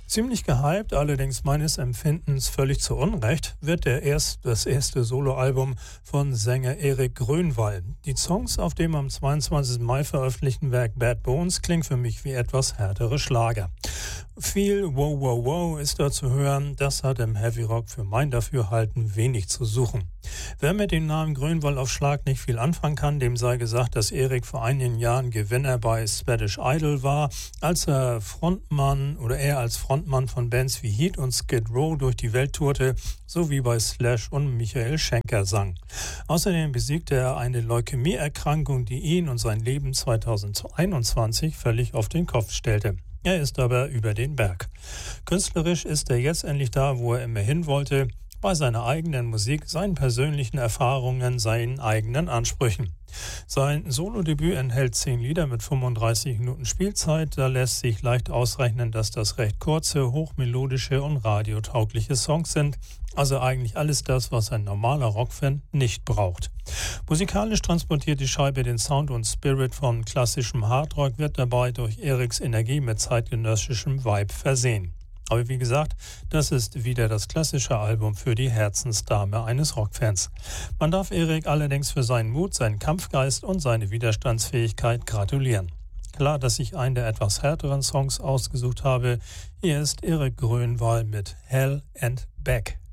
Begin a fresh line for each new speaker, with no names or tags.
Ziemlich gehypt, allerdings meines Empfindens völlig zu Unrecht, wird das erste Soloalbum von Sänger Erik Grönwall. Die Songs auf dem am 22. Mai veröffentlichten Werk Bad Bones klingen für mich wie etwas härtere Schlager. Viel Wow Wow Wow ist da zu hören, das hat im Heavy Rock für mein Dafürhalten wenig zu suchen. Wer mit dem Namen Grönwall auf Schlag nicht viel anfangen kann, dem sei gesagt, dass Erik vor einigen Jahren Gewinner bei Swedish Idol war, als er als Frontmann von Bands wie Heat und Skid Row durch die Welt tourte, sowie bei Slash und Michael Schenker sang. Außerdem besiegte er eine Leukämieerkrankung, die ihn und sein Leben 2021 völlig auf den Kopf stellte. Er ist aber über den Berg. Künstlerisch ist er jetzt endlich da, wo er immer hin wollte, bei seiner eigenen Musik, seinen persönlichen Erfahrungen, seinen eigenen Ansprüchen. Sein Solodebüt enthält 10 Lieder mit 35 Minuten Spielzeit. Da lässt sich leicht ausrechnen, dass das recht kurze, hochmelodische und radiotaugliche Songs sind. Also eigentlich alles das, was ein normaler Rockfan nicht braucht. Musikalisch transportiert die Scheibe den Sound und Spirit von klassischem Hardrock, wird dabei durch Eriks Energie mit zeitgenössischem Vibe versehen. Aber wie gesagt, das ist wieder das klassische Album für die Herzensdame eines Rockfans. Man darf Erik allerdings für seinen Mut, seinen Kampfgeist und seine Widerstandsfähigkeit gratulieren. Klar, dass ich einen der etwas härteren Songs ausgesucht habe. Hier ist Erik Grönwall mit Hell and Back.